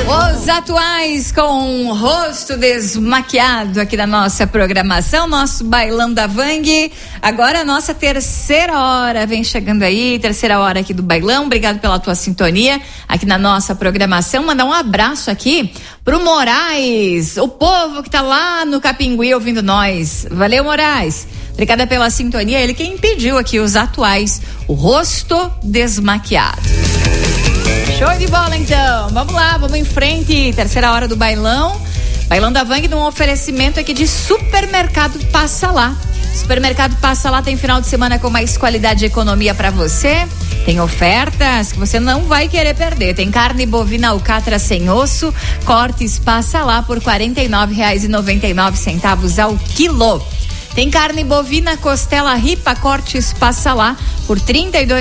Os atuais com o rosto desmaquiado aqui da nossa programação, nosso bailão da Vang. Agora a nossa terceira hora vem chegando aí, terceira hora aqui do bailão. Obrigado pela tua sintonia aqui na nossa programação. Mandar um abraço aqui pro Moraes, o povo que tá lá no Capingui ouvindo nós. Valeu, Moraes. Obrigada pela sintonia. Ele quem pediu aqui os atuais, o rosto desmaquiado. Show de bola, então. Vamos lá, vamos em frente. Terceira hora do bailão. Bailão da Vang num oferecimento aqui de Supermercado Passa Lá. Supermercado Passa Lá tem final de semana com mais qualidade e economia para você. Tem ofertas que você não vai querer perder. Tem carne bovina alcatra sem osso, cortes Passa Lá por R$ 49,99 ao quilo. Tem carne bovina costela ripa cortes Passa Lá por R$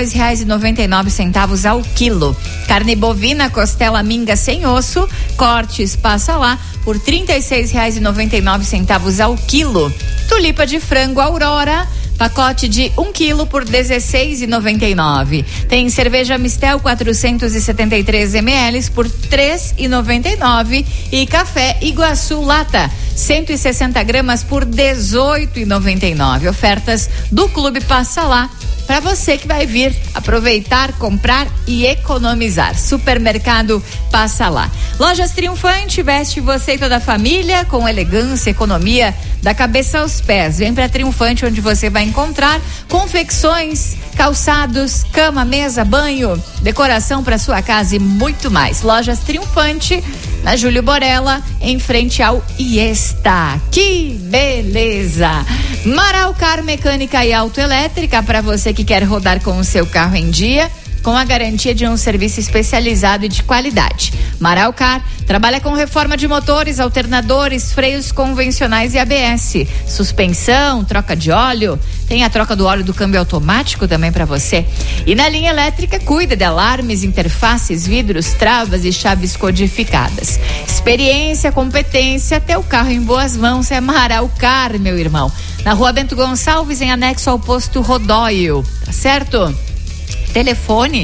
32,99 ao quilo. Carne bovina costela minga sem osso cortes Passa Lá por R$ 36,99 ao quilo. Tulipa de frango Aurora, pacote de 1 quilo por R$ 16,99. Tem cerveja Mistel 473 ml por R$ 3,99 e café Iguaçu Lata 160 gramas por R$ 18,99. Ofertas do Clube Passa Lá para você que vai vir aproveitar, comprar e economizar. Supermercado Passa Lá. Lojas Triunfante, veste você e toda a família com elegância, economia da cabeça aos pés. Vem para Triunfante, onde você vai encontrar confecções, calçados, cama, mesa, banho, decoração para sua casa e muito mais. Lojas Triunfante, na Júlio Borella, em frente ao Iesta. Que beleza! Maraucar Mecânica e Autoelétrica, para você que quer rodar com o seu carro em dia, com a garantia de um serviço especializado e de qualidade. Maraucar trabalha com reforma de motores, alternadores, freios convencionais e ABS, suspensão, troca de óleo, tem a troca do óleo do câmbio automático também para você. E na linha elétrica cuida de alarmes, interfaces, vidros, travas e chaves codificadas. Experiência, competência, teu carro em boas mãos é Maraucar, meu irmão. Na Rua Bento Gonçalves, em anexo ao posto Rodóio, tá certo? Telefone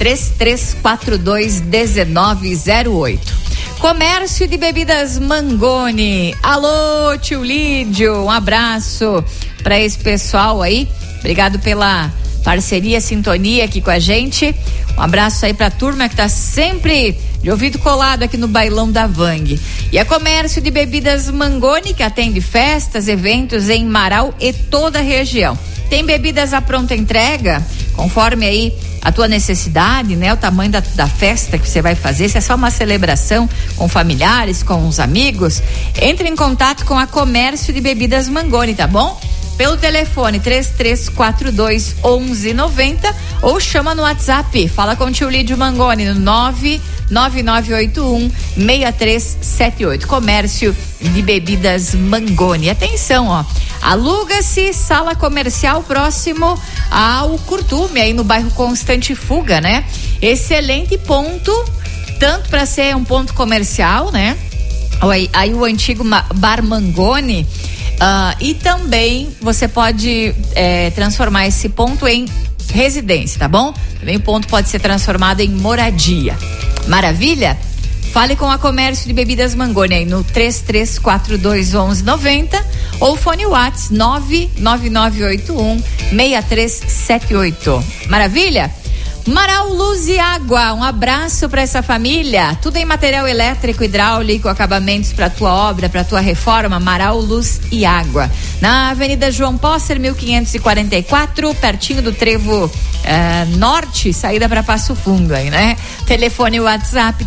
3342-1908. Comércio de bebidas Mangoni. Alô, tio Lídio, um abraço para esse pessoal aí. Obrigado pela parceria, sintonia aqui com a gente. Um abraço aí pra turma que tá sempre de ouvido colado aqui no bailão da Vang. E a Comércio de Bebidas Mangoni, que atende festas, eventos em Marau e toda a região. Tem bebidas à pronta entrega, conforme aí a tua necessidade, né? O tamanho da festa que você vai fazer, se é só uma celebração com familiares, com os amigos, entre em contato com a Comércio de Bebidas Mangoni, tá bom? Pelo telefone 3342-1190 ou chama no WhatsApp, fala com o tio Lídio Mangoni no 99981-6378. Comércio de Bebidas Mangoni. Atenção, ó, aluga-se sala comercial próximo ao Curtume, aí no bairro Constante Fuga, né? Excelente ponto, tanto para ser um ponto comercial, né? Aí o antigo Bar Mangoni. E também você pode transformar esse ponto em residência, tá bom? Também o ponto pode ser transformado em moradia. Maravilha? Fale com a Comércio de Bebidas Mangoni aí no 3342-1190 ou fone WhatsApp 99981-6378. Maravilha? Marau Luz e Água, um abraço para essa família. Tudo em material elétrico, hidráulico, acabamentos para tua obra, para tua reforma. Marau Luz e Água, na Avenida João Posser 1544, pertinho do Trevo Norte, saída para Passo Fundo aí, né? Telefone WhatsApp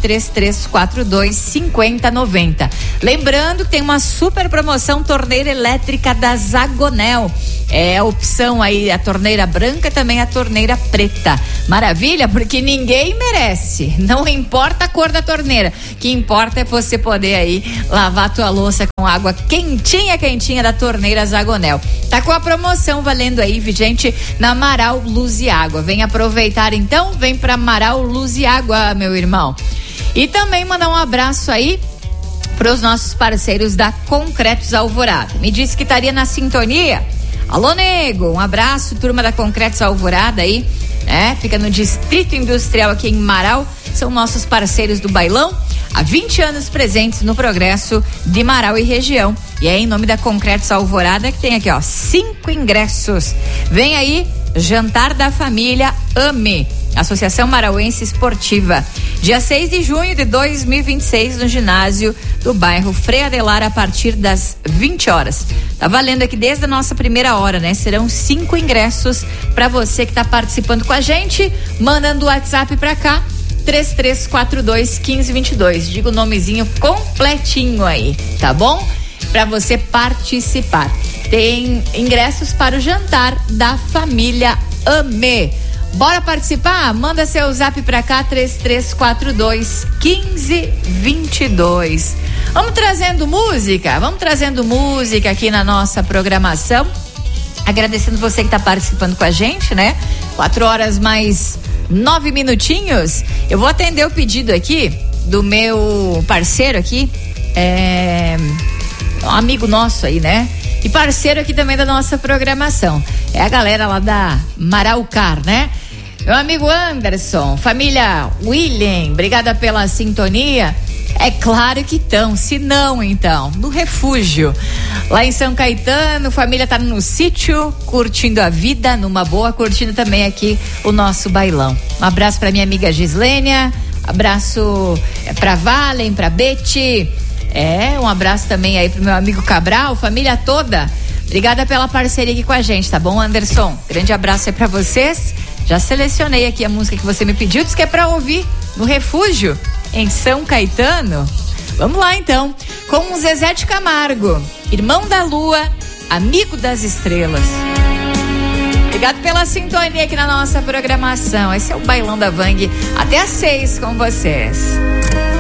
3342-5090. Lembrando que tem uma super promoção torneira elétrica da Zagonel. É a opção aí, a torneira branca, também a torneira preta. Maravilha, porque ninguém merece. Não importa a cor da torneira. O que importa é você poder aí lavar a tua louça com água quentinha, quentinha da torneira Zagonel. Tá com a promoção valendo aí, vigente na Marau Luz e Água. Vem aproveitar então, vem pra Marau Luz e Água, meu irmão. E também mandar um abraço aí para os nossos parceiros da Concretos Alvorada. Me disse que estaria na sintonia. Alô, nego, um abraço, turma da Concretos Alvorada aí, né? Fica no Distrito Industrial aqui em Marau, são nossos parceiros do bailão. Há 20 anos presentes no progresso de Marau e região. E é em nome da Concretos Alvorada que tem aqui, 5 ingressos. Vem aí, Jantar da Família AME, Associação Marauense Esportiva. Dia 6 de junho de 2026, no ginásio do bairro Frei Adelar, a partir das 20 horas. Tá valendo aqui desde a nossa primeira hora, né? Serão 5 ingressos para você que tá participando com a gente, mandando o WhatsApp pra cá, 3342-1522. Diga o nomezinho completinho aí, tá bom? Para você participar. Tem ingressos para o Jantar da Família AME. Bora participar? Manda seu zap pra cá, 3342-1522. Vamos trazendo música aqui na nossa programação. Agradecendo você que tá participando com a gente, né? 4 horas mais 9 minutinhos. Eu vou atender o pedido aqui do meu parceiro aqui, um amigo nosso aí, né? E parceiro aqui também da nossa programação. É a galera lá da Maraucar, né? Meu amigo Anderson, família William, obrigada pela sintonia. É claro que estão, se não então, no refúgio. Lá em São Caetano, família tá no sítio, curtindo a vida, numa boa, curtindo também aqui o nosso bailão. Um abraço pra minha amiga Gislênia, abraço pra Valen, pra Bete, um abraço também aí pro meu amigo Cabral, família toda. Obrigada pela parceria aqui com a gente, tá bom, Anderson? Grande abraço aí pra vocês. Já selecionei aqui a música que você me pediu, diz que é pra ouvir no refúgio, em São Caetano. Vamos lá então, com o Zezé de Camargo, Irmão da Lua, Amigo das Estrelas. Obrigado pela sintonia aqui na nossa programação. Esse é o Bailão da Vang, até às 6 com vocês.